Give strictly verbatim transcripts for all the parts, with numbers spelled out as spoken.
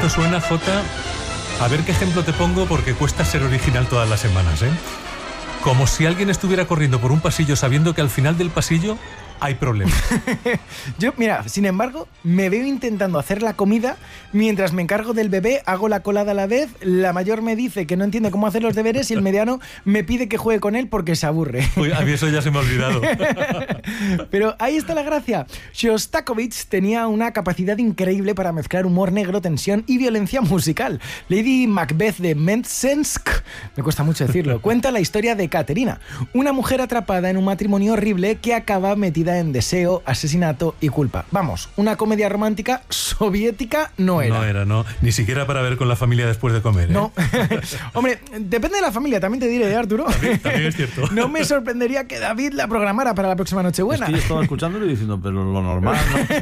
esto suena, Jota, a ver qué ejemplo te pongo, porque cuesta ser original todas las semanas, ¿eh? Como si alguien estuviera corriendo por un pasillo sabiendo que al final del pasillo hay problemas. Yo, mira, sin embargo, me veo intentando hacer la comida mientras me encargo del bebé, hago la colada a la vez, la mayor me dice que no entiende cómo hacer los deberes y el mediano me pide que juegue con él porque se aburre. Uy, a mí eso ya se me ha olvidado. Pero ahí está la gracia. Shostakovich tenía una capacidad increíble para mezclar humor negro, tensión y violencia musical. Lady Macbeth de Mtsensk, me cuesta mucho decirlo, cuenta la historia de Katerina, una mujer atrapada en un matrimonio horrible que acaba metida en deseo, asesinato y culpa. Vamos, una comedia romántica soviética no era. No era, no. Ni siquiera para ver con la familia después de comer, ¿eh? No. Hombre, depende de la familia, también te diré, Arturo. También, también es cierto. No me sorprendería que David la programara para la próxima Nochebuena. Es que yo estaba escuchándolo y diciendo, pero lo normal, ¿no?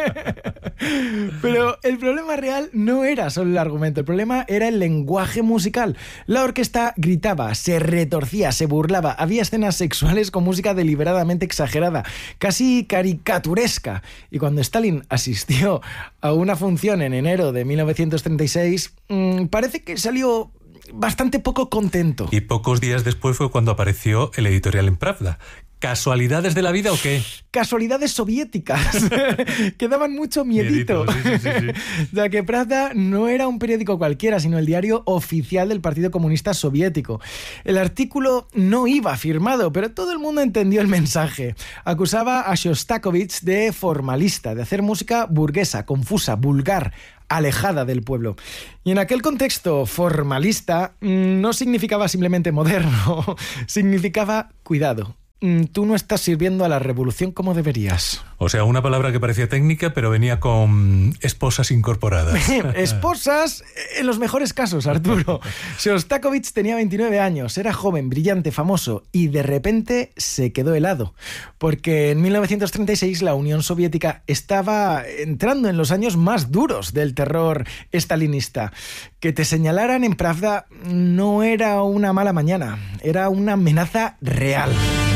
Pero el problema real no era solo el argumento, el problema era el lenguaje musical. La orquesta gritaba, se retorcía, se burlaba, había escenas sexuales con música deliberadamente exagerada, casi caricaturesca. Y cuando Stalin asistió a una función en enero de mil novecientos treinta y seis, mmm, parece que salió bastante poco contento. Y pocos días después fue cuando apareció el editorial en Pravda. ¿Casualidades de la vida o qué? Casualidades soviéticas que daban mucho miedito. miedito sí, sí, sí, sí. Ya que Pravda no era un periódico cualquiera, sino el diario oficial del Partido Comunista Soviético. El artículo no iba firmado, pero todo el mundo entendió el mensaje. Acusaba a Shostakovich de formalista, de hacer música burguesa, confusa, vulgar, alejada del pueblo. Y en aquel contexto formalista no significaba simplemente moderno, significaba cuidado. Tú no estás sirviendo a la revolución como deberías. O sea, una palabra que parecía técnica, pero venía con esposas incorporadas. Esposas en los mejores casos, Arturo. Shostakovich tenía veintinueve años, era joven, brillante, famoso, y de repente se quedó helado. Porque en mil novecientos treinta y seis la Unión Soviética estaba entrando en los años más duros del terror estalinista. Que te señalaran en Pravda no era una mala mañana, era una amenaza real.